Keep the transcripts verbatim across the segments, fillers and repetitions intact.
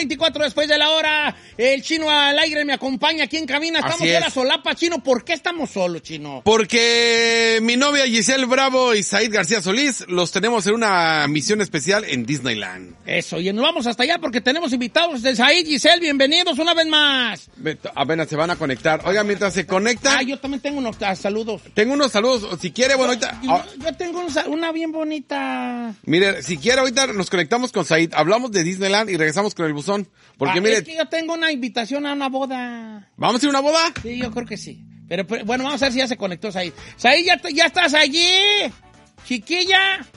veinticuatro después de la hora. El Chino al aire me acompaña aquí en cabina. Estamos sola solapa, Chino. ¿Por qué estamos solos, Chino? Porque mi novia Giselle Bravo y Said García Solís los tenemos en una misión especial en Disneyland. Eso, y nos vamos hasta allá porque tenemos invitados de Said, Giselle. Bienvenidos una vez más. Apenas se van a conectar. Oiga, mientras se conectan... Ah, yo también tengo unos ah, saludos. Tengo unos saludos. Si quiere, bueno, ahorita... Yo, yo, yo tengo un, una bien bonita. Mire, si quiere, ahorita nos conectamos con Said. Hablamos de Disneyland y regresamos con el buzón. Porque ah, mire... Es que yo tengo una invitación a una boda. ¿Vamos a ir a una boda? Sí, yo creo que sí. Pero, pero bueno, vamos a ver si ya se conectó Said. Said, ¿ya, ya estás allí? ¿Chiquilla?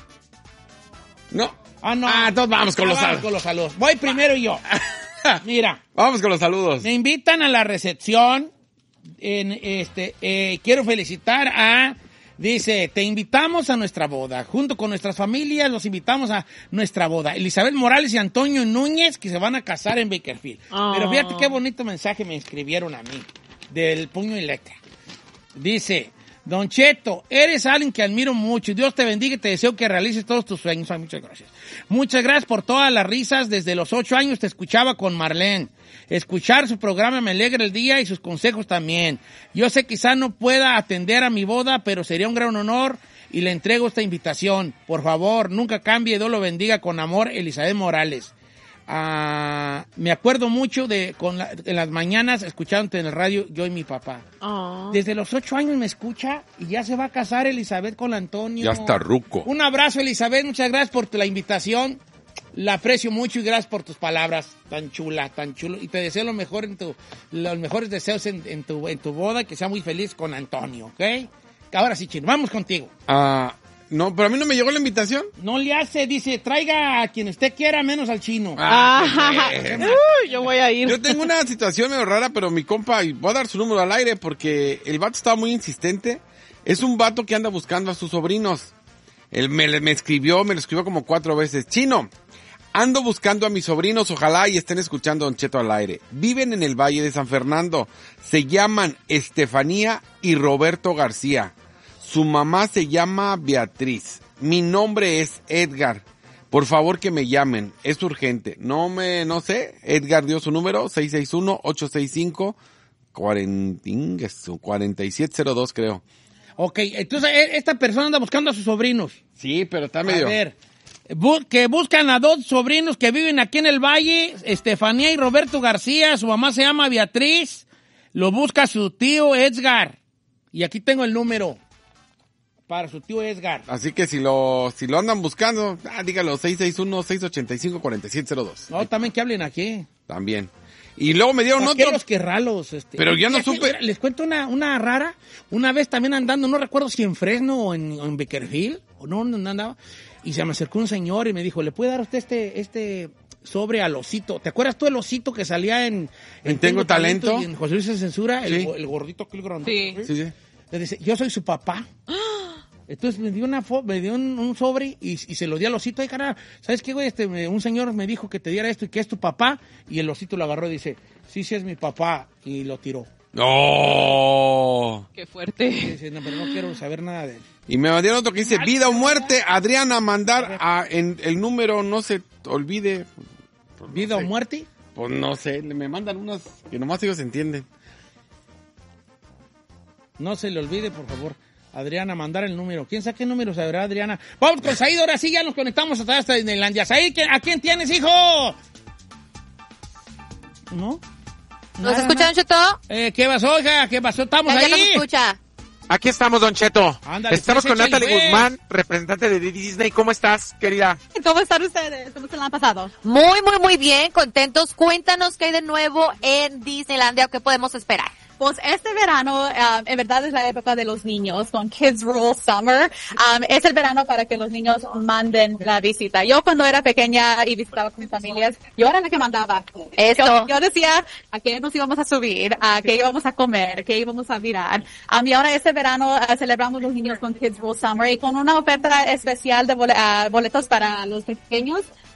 No. Ah, no. Ah, entonces vamos con, ah, los, vamos sal- con los saludos. Voy primero yo. Mira. Vamos con los saludos. Me invitan a la recepción. En este, eh, quiero felicitar a... Dice, te invitamos a nuestra boda. Junto con nuestras familias los invitamos a nuestra boda. Elizabeth Morales y Antonio Núñez, que se van a casar en Bakersfield. Oh. Pero fíjate qué bonito mensaje me escribieron a mí. Del puño y letra. Dice, Don Cheto, eres alguien que admiro mucho. Dios te bendiga y te deseo que realices todos tus sueños. Ay, muchas gracias. Muchas gracias por todas las risas. Desde los ocho años te escuchaba con Marlene. Escuchar su programa me alegra el día y sus consejos también. Yo sé quizá no pueda atender a mi boda, pero sería un gran honor y le entrego esta invitación. Por favor, nunca cambie. Dios lo bendiga con amor, Elizabeth Morales. Ah, me acuerdo mucho de con la, en las mañanas escuchándote en el radio, yo y mi papá. Oh. Desde los ocho años me escucha y ya se va a casar Elizabeth con Antonio. Ya está ruco. Un abrazo, Elizabeth. Muchas gracias por la invitación. La aprecio mucho y gracias por tus palabras tan chula, tan chulo. Y te deseo lo mejor en tu, los mejores deseos en, en, tu, en tu boda, que sea muy feliz con Antonio, ¿ok? Ahora sí, Chino, vamos contigo. Ah, no, pero a mí no me llegó la invitación. No le hace, dice, traiga a quien usted quiera, menos al Chino. Ah, ah uh, yo voy a ir. Yo tengo una situación medio rara, pero mi compa, y voy a dar su número al aire porque el vato estaba muy insistente. Es un vato que anda buscando a sus sobrinos. Él me, me escribió, me lo escribió como cuatro veces. Chino, ando buscando a mis sobrinos, ojalá y estén escuchando Don Cheto al aire. Viven en el Valle de San Fernando. Se llaman Estefanía y Roberto García. Su mamá se llama Beatriz. Mi nombre es Edgar. Por favor que me llamen. Es urgente. No me, no sé. Edgar dio su número, seis seis uno, ocho seis cinco, cuarenta y siete cero dos, creo. Ok, entonces esta persona anda buscando a sus sobrinos. Sí, pero está medio... A ver, bu- que buscan a dos sobrinos que viven aquí en el Valle, Estefanía y Roberto García. Su mamá se llama Beatriz. Lo busca su tío Edgar. Y aquí tengo el número para su tío Edgar. Así que si lo si lo andan buscando, ah, dígalo, seis seis uno, seis ocho cinco, cuatro siete cero dos. No, también que hablen aquí. También. Y luego me dieron otro. Los que ralos, este. Pero ya no supe. Les cuento una, una rara. Una vez también andando, no recuerdo si en Fresno o en, o en Bakersfield, o no, no andaba. Y se me acercó un señor y me dijo, ¿le puede dar usted este, este sobre al osito? ¿Te acuerdas tú del osito que salía en, en, en Tengo Talento? Talento y en José Luis se Censura, sí. el, el gordito aquel grande. Sí. Sí, sí. Le dice, yo soy su papá. Entonces me dio una fo- me dio un, un sobre y, y se lo di al osito. Ay, carnal, ¿sabes qué, güey? Este, me, un señor me dijo que te diera esto y que es tu papá. Y el osito lo agarró y dice, sí, sí es mi papá. Y lo tiró. ¡No! ¡Qué fuerte! Y dice, no, pero no quiero saber nada de él. Y me dieron otro que dice, vida o muerte, Adriana, mandar a, en el número, no se olvide. Pues, ¿Vida no o sé. muerte? Pues no sé, me mandan unos que nomás ellos entienden. No se le olvide, por favor. Adriana, mandar el número. ¿Quién sabe qué número sabrá Adriana? Vamos con Said, ahora sí ya nos conectamos hasta esta Disneylandia. Said, ¿a quién tienes, hijo? ¿No? ¿Nos escuchan, Cheto? Eh, ¿Qué pasó, hija? ¿Qué pasó? ¿Estamos Ya, ahí? ya nos escucha. Aquí estamos, Don Cheto. Ándale, Estamos pues, con échale, Natalie pues. Guzmán, representante de Disney. ¿Cómo estás, querida? ¿Cómo están ustedes? ¿Cómo se la han pasado? Muy, muy, muy bien, contentos. Cuéntanos qué hay de nuevo en Disneylandia, qué podemos esperar. Pues este verano, um, en verdad es la época de los niños, con Kids Rule Summer. Um, es el verano para que los niños manden la visita. Yo cuando era pequeña y visitaba con mis familias, yo era la que mandaba. Eso. Yo, yo decía a qué nos íbamos a subir, a qué íbamos a comer, qué íbamos a mirar. Um, y ahora este verano uh, celebramos los niños con Kids Rule Summer y con una oferta especial de bole- uh, boletos para los pequeños.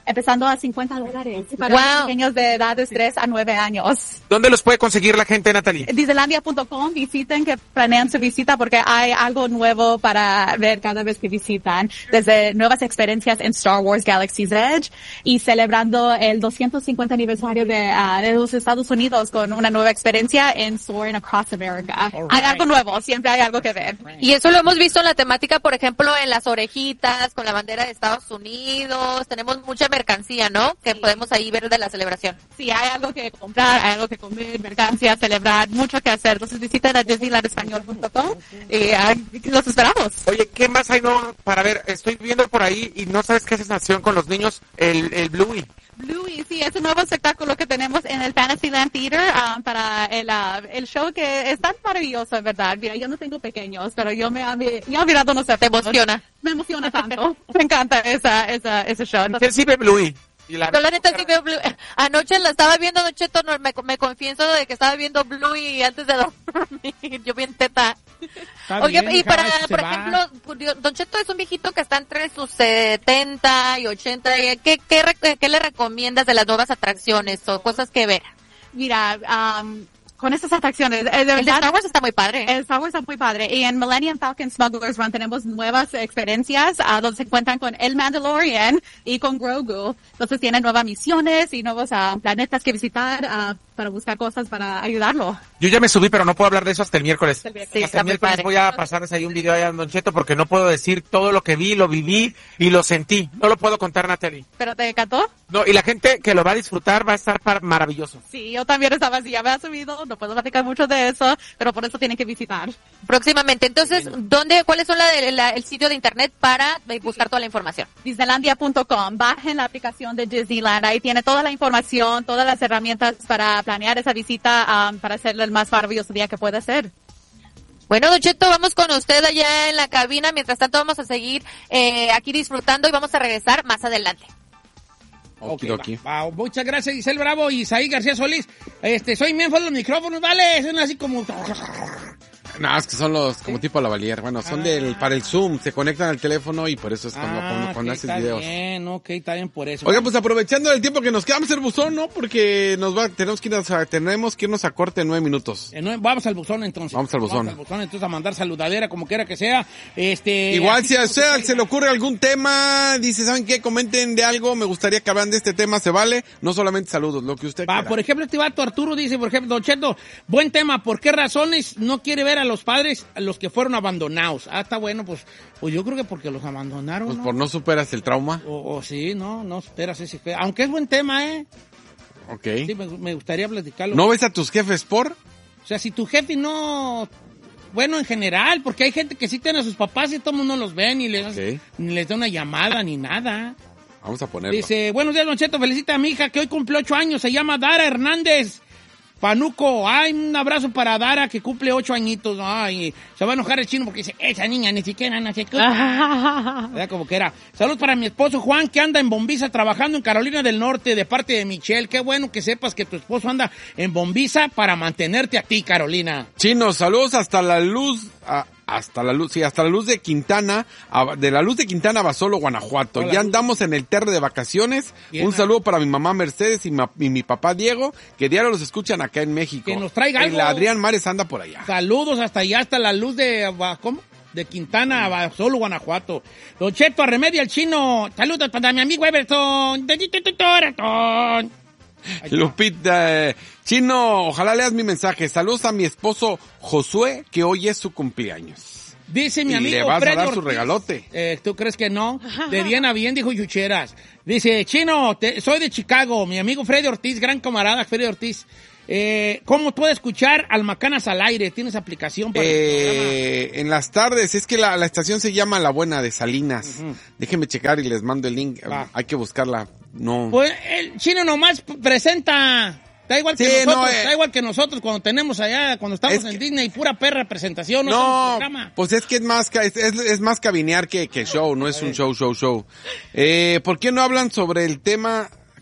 empezando a cincuenta dólares para Wow. los pequeños de edades tres a nueve años. ¿Dónde los puede conseguir la gente, Natalie? Disneylandia punto com, visiten, que planean su visita porque hay algo nuevo para ver cada vez que visitan. Desde nuevas experiencias en Star Wars Galaxy's Edge y celebrando el doscientos cincuenta aniversario de, uh, de los Estados Unidos con una nueva experiencia en Soaring Across America. All Hay right. algo nuevo, siempre hay algo que ver. Y eso lo hemos visto en la temática, por ejemplo, en las orejitas, con la bandera de Estados Unidos. Tenemos mucha mercancía, ¿no? Que podemos ahí ver de la celebración. Sí, hay algo que comprar, hay algo que comer, mercancía, celebrar, mucho que hacer. Entonces visiten a disneyland español punto com y ahí los esperamos. Oye, ¿qué más hay no para ver? Estoy viendo por ahí y no sabes qué sensación con los niños, el, el Bluey. Bluey, sí, es un nuevo espectáculo que tenemos en el Fantasyland Theater um, para el, uh, el show que es tan maravilloso, en verdad. Mira, yo no tengo pequeños, pero yo me yo he mirado, no sé, Te emociona. me emociona tanto. Me encanta esa, esa, ese show. Entonces, ¿Quién sí ve Bluey? Y la- Yo la neta sí veo Blue. Anoche la estaba viendo, Don Cheto, no, me, me confieso de que estaba viendo Bluey antes de dormir. Yo bien teta. Está Oye, bien, y hija, para, eso se por va. ejemplo, Don Cheto es un viejito que está entre sus setenta y ochenta. ¿Qué, qué, re- qué le recomiendas de las nuevas atracciones o cosas que ver? mira, um, con estas atracciones, eh, de El de verdad, Star Wars está muy padre. el Star Wars está muy padre. Y en Millennium Falcon Smugglers Run tenemos nuevas experiencias uh, donde se encuentran con el Mandalorian y con Grogu. Entonces tienen nuevas misiones y nuevos uh, planetas que visitar uh, para buscar cosas para ayudarlo. Yo ya me subí, pero no puedo hablar de eso hasta el miércoles. el miércoles. Sí, hasta está el muy miércoles padre. voy a pasarles ahí un video allá en Don Cheto porque no puedo decir todo lo que vi, lo viví y lo sentí. No lo puedo contar, Natalie. ¿Pero te encantó? No, y la gente que lo va a disfrutar va a estar par- maravilloso. Sí, yo también estaba así, ya me ha subido, no puedo platicar mucho de eso, pero por eso tienen que visitar. Próximamente. Entonces, ¿dónde, cuáles son la, la- el sitio de internet para eh, buscar toda la información? Disneylandia punto com, bajen la aplicación de Disneyland, ahí tiene toda la información, todas las herramientas para planear esa visita, um, para hacerle el más maravilloso día que pueda ser. Bueno, Don Cheto, vamos con usted allá en la cabina. Mientras tanto, vamos a seguir eh, aquí disfrutando y vamos a regresar más adelante. Ok, Okidoki. va, va. Muchas gracias, Giselle Bravo y Isaí García Solís. Este, soy miembro de los micrófonos, vale, son así como... No, es que son los, como tipo lavalier. Bueno, son Ah. del, para el Zoom, se conectan al teléfono y por eso es cuando, cuando, cuando ok, haces está videos. bien, ok, está bien por eso. Oiga, pues aprovechando el tiempo que nos queda, vamos a hacer buzón, ¿no? Porque nos va, tenemos que ir a, tenemos que irnos a corte en nueve minutos. Eh, no, vamos al buzón entonces. Vamos al buzón. Vamos al buzón entonces a mandar saludadera como quiera que sea. Este. Igual aquí si a como usted que- se le ocurre algún tema, dice, ¿saben qué? Comenten de algo, me gustaría que hablan de este tema, se vale. No solamente saludos, lo que usted Va, quiera. por ejemplo, este vato Arturo dice, por ejemplo, Don Cheto, buen tema, ¿por qué razones no quiere ver a los padres a los que fueron abandonados? Ah, está bueno, pues, pues yo creo que porque los abandonaron, Pues ¿no? por no superas el trauma. O, o sí, no, no esperas ese fe. Aunque es buen tema, ¿eh? Ok. Sí, me, me gustaría platicarlo. ¿No ves a tus jefes por? O sea, si tu jefe no... Bueno, en general, porque hay gente que sí tiene a sus papás y todo el mundo los ve, ni les, Ok. ni les da una llamada, ni nada. Vamos a ponerlo. Dice, buenos días, Don Cheto, felicita a mi hija que hoy cumple ocho años, se llama Dara Hernández Panuco. Ay, un abrazo para Dara que cumple ocho añitos. Ay, se va a enojar el chino porque dice, esa niña ni siquiera no sé qué. Era como que era. Saludos para mi esposo Juan que anda en Bombiza trabajando en Carolina del Norte de parte de Michelle. Qué bueno que sepas que tu esposo anda en Bombiza para mantenerte a ti, Carolina. Chino, saludos hasta la luz, a- hasta la luz, sí, hasta la luz de Quintana, a- de la luz de Quintana a Basolo, Guanajuato. Hola, ya Luz. andamos en el terre de vacaciones. Bien, Un ah. saludo para mi mamá Mercedes y, ma- y mi papá Diego, que diario los escuchan acá en México. Que nos traiga Y algo. la Adrián Mares anda por allá. Saludos hasta allá, hasta la luz de, Ba- ¿cómo? De Quintana, Basolo, Guanajuato. Don Cheto, arremedia al chino. Saludos para mi amigo Everton. Ahí está. Lupita, eh, Chino, ojalá leas mi mensaje. Saludos a mi esposo Josué, que hoy es su cumpleaños. Dice mi Y amigo le vas a Freddy dar su Ortiz. regalote. Eh, ¿Tú crees que no? De bien a bien, dijo Yucheras. Dice, Chino, te- soy de Chicago. Mi amigo Freddy Ortiz, gran camarada Freddy Ortiz. Eh, ¿Cómo puedo escuchar al Macanas al aire? ¿Tienes aplicación para el Eh, en las tardes, es que la, la estación se llama La Buena de Salinas. Ujú. Déjenme checar y les mando el link. Va. Hay que buscarla. No. programa? Pues el Chino nomás p- presenta. Da igual que Sí, nosotros, no, eh. da igual que nosotros cuando tenemos allá, cuando estamos Es en que- Disney, pura perra presentación, no, hacemos No, programa. pues es que es más, ca- es, es, es más cabinear que, que show, no es un show, show, show. Eh, ¿por qué no hablan sobre el tema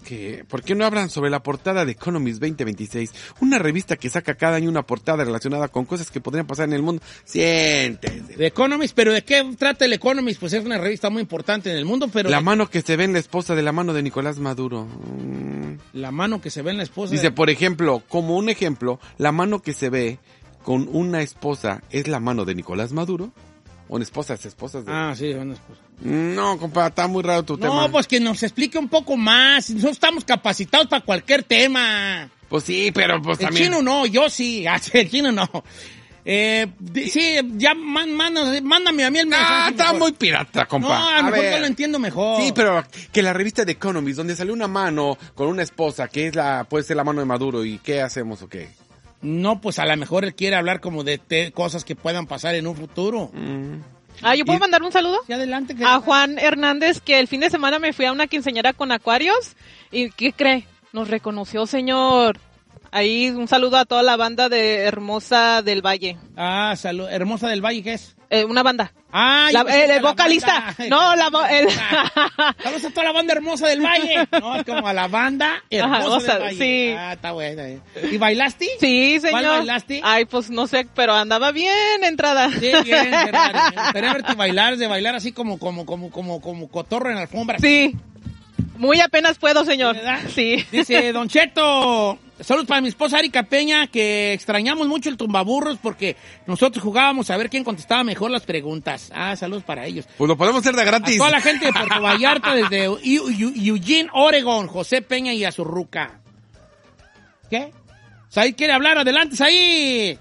¿Qué? ¿Por qué no hablan sobre la portada de Economist veinte veintiséis? Una revista que saca cada año una portada relacionada con cosas que podrían pasar en el mundo. Siéntese. De Economist, pero ¿de qué trata el Economist? Pues es una revista muy importante en el mundo, pero... La mano que se ve en la esposa de la mano de Nicolás Maduro. Mm. La mano que se ve en la esposa... Dice, de... por ejemplo, como un ejemplo, la mano que se ve con una esposa es la mano de Nicolás Maduro. O en esposas, esposas de... Ah, sí, una esposa. No, compa, está muy raro tu no, tema. No, pues que nos explique un poco más. Nosotros estamos capacitados para cualquier tema. Pues sí, pero pues el también... El chino no, yo sí. El chino no. Eh, sí, ya man, man, mándame a mí el mensaje. Ah, está muy pirata, compa. No, a, a lo mejor ver. yo lo entiendo mejor. Sí, pero que la revista de Economist, donde salió una mano con una esposa, que es la, puede ser la mano de Maduro, ¿y qué hacemos o qué? No, pues a lo mejor él quiere hablar como de te, cosas que puedan pasar en un futuro. Mm. Ah, ¿yo puedo y... mandar un saludo? Sí, adelante. Que... A Juan Hernández, que el fin de semana me fui a una quinceañera con acuarios. ¿Y qué cree? Nos reconoció, señor. Ahí un saludo a toda la banda de Hermosa del Valle. Ah, salud. ¿Hermosa del Valle qué es? Eh, una banda. Ah, la, el, el vocalista. Banda. No, la... El... Saludos a toda la banda Hermosa del Valle. No, es como a la banda Hermosa Ajá, o sea, del Valle. Sí. Ah, está bueno. Eh. ¿Y bailaste? Sí, señor. ¿Cuál bailaste? Ay, pues no sé, pero andaba bien entrada. Sí, bien, verdad. Me gustaría verte bailar, de bailar así como, como, como, como, como cotorro en la alfombra. Sí. Muy apenas puedo, señor. ¿Verdad? Sí. Dice, Don Cheto, saludos para mi esposa Erika Peña, que extrañamos mucho el tumbaburros porque nosotros jugábamos a ver quién contestaba mejor las preguntas. Ah, saludos para ellos. Pues lo podemos hacer de gratis. A toda la gente de Puerto Vallarta, desde Eugene, Oregon, José Peña y Azurruca. ¿Qué? Said quiere hablar, adelante, Said.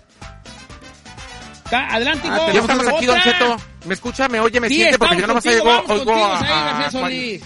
Adelante, ah, ya estamos aquí, Don Cheto. ¿Me escucha? ¿Me oye? ¿Me sí, siente? Porque yo no me oigo, oigo a, a, a Solís.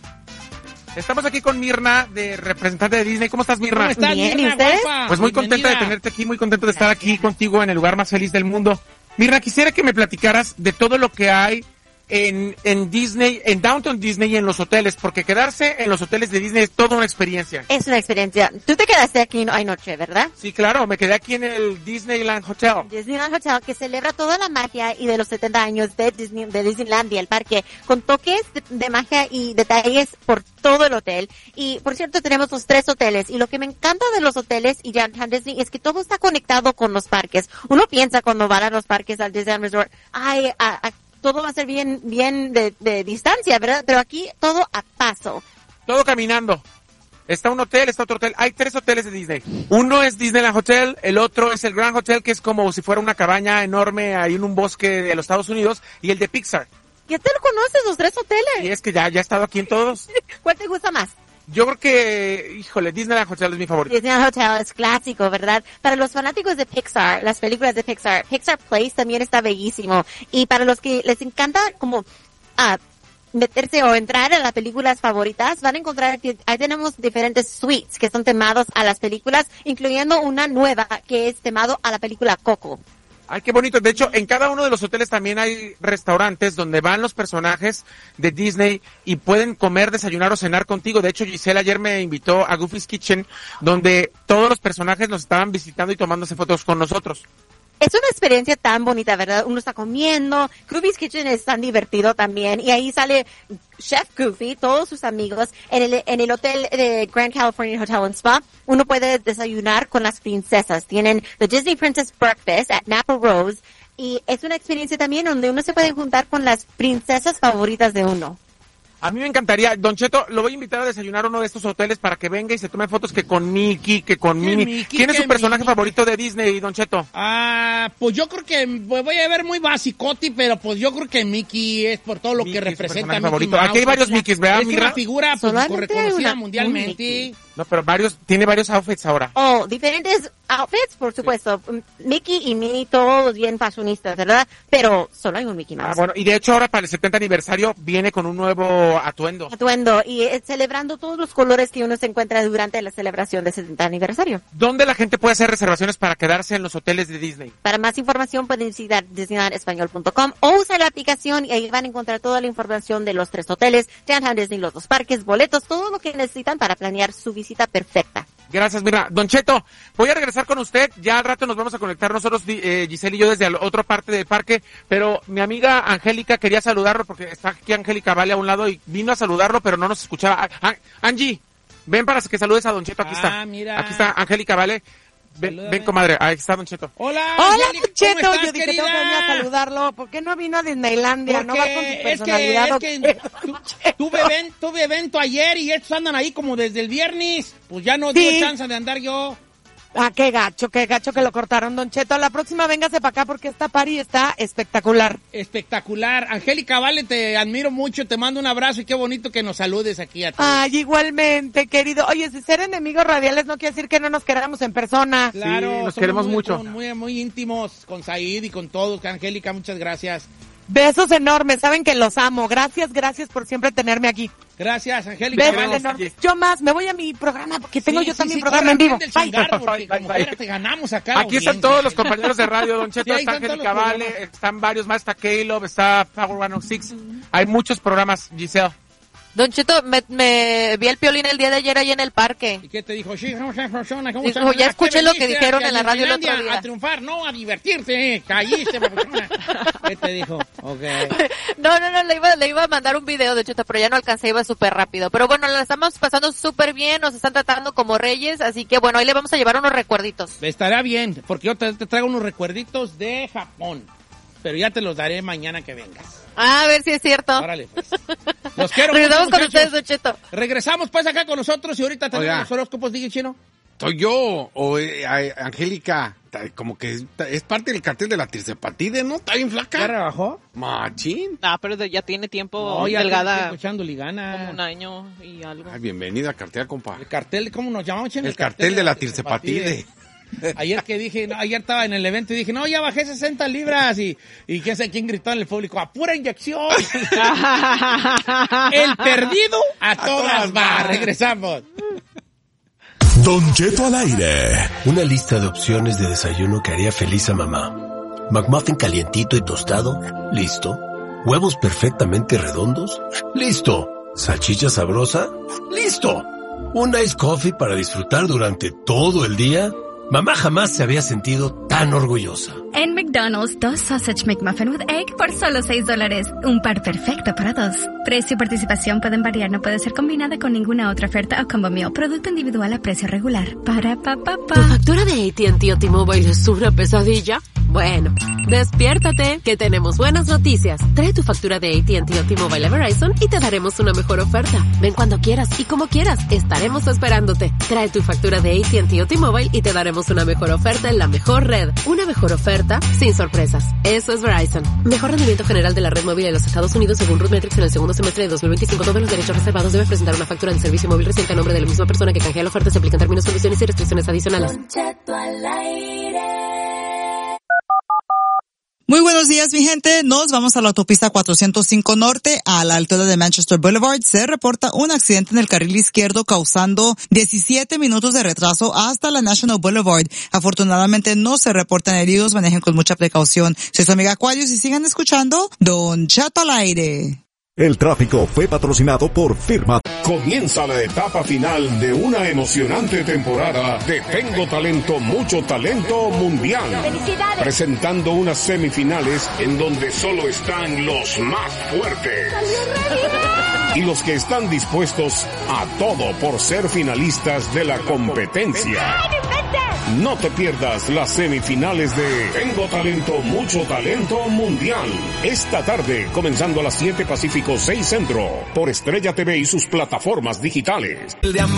Estamos aquí con Mirna, de representante de Disney. ¿Cómo estás, Mirna? ¿Cómo estás, Bien, Mirna? ¿Y usted? Pues muy contenta de tenerte aquí, muy contento de estar aquí contigo en el lugar más feliz del mundo. Mirna, quisiera que me platicaras de todo lo que hay en, en Disney, en Downtown Disney y en los hoteles, porque quedarse en los hoteles de Disney es toda una experiencia. Es una experiencia. Tú te quedaste aquí anoche, ¿verdad? Sí, claro, me quedé aquí en el Disneyland Hotel. Disneyland Hotel, que celebra toda la magia y de los setenta años de Disney, de Disneylandia, el parque, con toques de, de magia y detalles por todo el hotel. Y, por cierto, tenemos los tres hoteles. Y lo que me encanta de los hoteles y Downtown Disney es que todo está conectado con los parques. Uno piensa cuando van a los parques al Disneyland Resort, ay, a, a todo va a ser bien, bien de, de distancia, ¿verdad? Pero aquí todo a paso. Todo caminando. Está un hotel, está otro hotel. Hay tres hoteles de Disney. Uno es Disneyland Hotel, el otro es el Grand Hotel, que es como si fuera una cabaña enorme ahí en un bosque de los Estados Unidos, y el de Pixar. ¿Ya te lo conoces, los tres hoteles? Y es que ya, ya he estado aquí en todos. ¿Cuál te gusta más? Yo creo que, híjole, Disneyland Hotel es mi favorito. Disneyland Hotel es clásico, ¿verdad? Para los fanáticos de Pixar, las películas de Pixar, Pixar Place también está bellísimo. Y para los que les encanta como ah, meterse o entrar a las películas favoritas, van a encontrar que ahí tenemos diferentes suites que son temados a las películas, incluyendo una nueva que es temado a la película Coco. Ay, qué bonito. De hecho, en cada uno de los hoteles también hay restaurantes donde van los personajes de Disney y pueden comer, desayunar o cenar contigo. De hecho, Giselle ayer me invitó a Goofy's Kitchen, donde todos los personajes nos estaban visitando y tomándose fotos con nosotros. Es una experiencia tan bonita, ¿verdad? Uno está comiendo, Goofy's Kitchen es tan divertido también, y ahí sale Chef Goofy, todos sus amigos, en el, en el hotel de Grand Californian Hotel and Spa. Uno puede desayunar con las princesas. Tienen The Disney Princess Breakfast at Napa Rose, y es una experiencia también donde uno se puede juntar con las princesas favoritas de uno. A mí me encantaría, Don Cheto, lo voy a invitar a desayunar a uno de estos hoteles para que venga y se tome fotos que con Mickey, que con Minnie. Mickey, ¿Quién es su personaje Mickey? favorito de Disney, Don Cheto? Ah, pues yo creo que voy a ver muy basicoti, pero pues yo creo que Mickey es por todo lo Mickey que representa Mickey favorito. Mouse. Aquí hay varios Mickeys, ¿verdad? Es una figura pues, reconocida una, mundialmente. No, pero varios, tiene varios outfits ahora. Oh, diferentes outfits, por supuesto. Sí. Mickey y Minnie, todos bien fashionistas, ¿verdad? Pero solo hay un Mickey Mouse. Ah, bueno, y de hecho ahora para el setenta aniversario viene con un nuevo atuendo. Atuendo, y eh, celebrando todos los colores que uno se encuentra durante la celebración del setenta aniversario. ¿Dónde la gente puede hacer reservaciones para quedarse en los hoteles de Disney? Para más información pueden visitar disneyland español punto com o usar la aplicación y ahí van a encontrar toda la información de los tres hoteles, Downtown Disney, los dos parques, boletos, todo lo que necesitan para planear su visita perfecta. Gracias, mira, Don Cheto, voy a regresar con usted, ya al rato nos vamos a conectar nosotros, eh, Giselle y yo, desde la otra parte del parque, pero mi amiga Angélica quería saludarlo, porque está aquí Angélica Vale a un lado y vino a saludarlo, pero no nos escuchaba. Ah, Angie, ven para que saludes a Don Cheto, aquí Ah, está, mira. aquí está Angélica Vale, ven, Salúdame. ven comadre, ahí está Don Cheto. Hola, Hola, Angélica, Don Cheto, ¿cómo estás, yo dije, querida? tengo que venir a saludarlo. ¿Por qué no vino a Disneylandia? Porque No va con su es que, personalidad. es que tu- tuve, even- tuve evento ayer y estos andan ahí como desde el viernes. Pues ya no Sí. dio chance de andar yo. Ah, qué gacho, qué gacho que lo cortaron, Don Cheto. La próxima véngase para acá porque esta party está espectacular. Espectacular. Angélica, vale, te admiro mucho, te mando un abrazo y qué bonito que nos saludes aquí a ti. Ay, igualmente, querido. Oye, si ser enemigos radiales no quiere decir que no nos queramos en persona. Claro, Sí, nos somos queremos muy, mucho. con- Muy, muy íntimos con Said y con todos. Angélica, muchas gracias. Besos enormes, saben que los amo. Gracias, gracias por siempre tenerme aquí. Gracias, Angélica. Besos Vale. enormes. Yo más, me voy a mi programa porque tengo Sí, yo sí, también sí, programa corre, en vivo. prende el Bye. changarro, porque Bye, como bye. quiera te ganamos acá. la Aquí están audiencia. todos los compañeros de radio, Don Cheto, Sí, ahí está están todos Angélica los Vale, programas. están varios más, está Caleb, está Power ciento seis, hay muchos programas, Giselle. Don Cheto, me, me vi el Piolín el día de ayer ahí en el parque. ¿Y qué te dijo? Sí, ¿cómo se funciona? ¿Cómo Dijo, se- ya ¿A qué escuché lo que veniste? dijeron ¿A en la radio el otro Disneylandia? día. A triunfar, no, a divertirte. Caíste, papuchona. ¿Qué te dijo? Ok. No, no, no, le iba, le iba a mandar un video, de hecho, pero ya no alcancé, iba súper rápido. Pero bueno, la estamos pasando súper bien, nos están tratando como reyes, así que bueno, ahí le vamos a llevar unos recuerditos. Estará bien, porque yo te, te traigo unos recuerditos de Japón. Pero ya te los daré mañana que vengas. Ah, a ver si es cierto. Órale, pues. Los quiero Regresamos mucho, con ustedes, muchachos. Don Cheto. Regresamos pues acá con nosotros y ahorita tenemos Oiga. los horóscopos, diga Chino. Soy yo, o eh, a- Angélica, ta- como que es, ta- es parte del cartel de la tircepatide, ¿no? Está bien ¿Ya flaca. rebajó? Machín. Ah, pero de- ya tiene tiempo No, ya delgada, estoy escuchando ligana. como un año y algo. Ay, bienvenida a cartel, compa. El cartel, ¿cómo nos llamamos, Chino? El cartel de la tircepatide. Ayer que dije, no, ayer estaba en el evento y dije, no, ya bajé sesenta libras y, y qué sé quién gritó en el público, ¡a pura inyección! El perdido a, todas va. Regresamos. Don Cheto al aire. Una lista de opciones de desayuno que haría feliz a mamá. McMuffin calientito y tostado. Listo. Huevos perfectamente redondos. Listo. Salchicha sabrosa. Listo. Un ice coffee para disfrutar durante todo el día. Mamá jamás se había sentido tan orgullosa. En McDonald's, dos Sausage McMuffin with Egg por solo seis dólares. Un par perfecto para dos. Precio y participación pueden variar, no puede ser combinada con ninguna otra oferta o combo meal. Producto individual a precio regular. Para pa pa pa. ¿Tu factura de A T and T o T-Mobile es una pesadilla? Bueno, despiértate, que tenemos buenas noticias. Trae tu factura de A T and T o T-Mobile a Verizon y te daremos una mejor oferta. Ven cuando quieras y como quieras, estaremos esperándote. Trae tu factura de A T and T o T-Mobile y te daremos una mejor oferta en la mejor red. Una mejor oferta sin sorpresas. Eso es Verizon. Mejor rendimiento general de la red móvil en los Estados Unidos según RootMetrics en el segundo semestre de dos mil veinticinco. Todos los derechos reservados. Debe presentar una factura de servicio móvil reciente a nombre de la misma persona que canjea la oferta. Se aplican términos, condiciones y restricciones adicionales. Muy buenos días, mi gente. Nos vamos a la autopista cuatrocientos cinco Norte, a la altura de Manchester Boulevard. Se reporta un accidente en el carril izquierdo causando diecisiete minutos de retraso hasta la National Boulevard. Afortunadamente no se reportan heridos. Manejen con mucha precaución. Soy su amiga Aquarius y sigan escuchando Don Cheto al aire. El tráfico fue patrocinado por Firma. Comienza la etapa final de una emocionante temporada de Tengo Talento, Mucho Talento Mundial. ¡Felicidades! Presentando unas semifinales en donde solo están los más fuertes. Y los que están dispuestos a todo por ser finalistas de la competencia. No te pierdas las semifinales de Tengo Talento, Mucho Talento Mundial. Esta tarde, comenzando a las siete Pacífico, seis Centro, por Estrella T V y sus plataformas digitales.